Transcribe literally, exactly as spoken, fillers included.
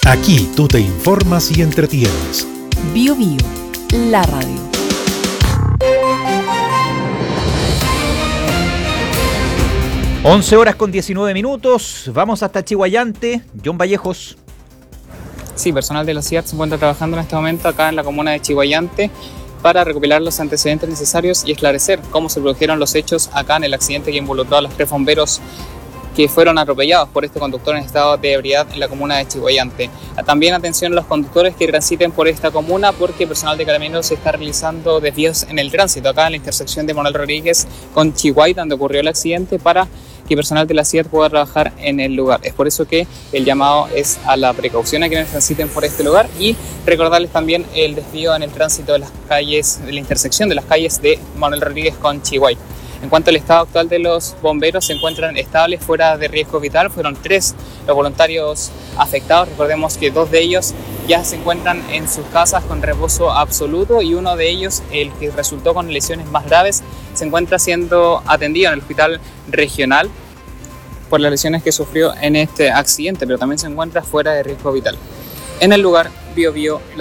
Aquí tú te informas y entretienes. Bio Bio, la radio. once horas con diecinueve minutos, vamos hasta Chiguayante. John Vallejos. Sí, personal de la C I A T se encuentra trabajando en este momento acá en la comuna de Chiguayante para recopilar los antecedentes necesarios y esclarecer cómo se produjeron los hechos acá en el accidente que involucró a los tres bomberos que fueron atropellados por este conductor en estado de ebriedad en la comuna de Chiguayante. También atención a los conductores que transiten por esta comuna porque personal de Carabineros está realizando desvíos en el tránsito acá en la intersección de Manuel Rodríguez con Chiguay, donde ocurrió el accidente, para que personal de la C I A T pueda trabajar en el lugar. Es por eso que el llamado es a la precaución a quienes transiten por este lugar y recordarles también el desvío en el tránsito de las calles, de la intersección de las calles de Manuel Rodríguez con Chiguay. En cuanto al estado actual de los bomberos, se encuentran estables, fuera de riesgo vital. Fueron tres los voluntarios afectados. Recordemos que dos de ellos ya se encuentran en sus casas con reposo absoluto y uno de ellos, el que resultó con lesiones más graves, se encuentra siendo atendido en el hospital regional por las lesiones que sufrió en este accidente, pero también se encuentra fuera de riesgo vital. En el lugar, Bio Bio.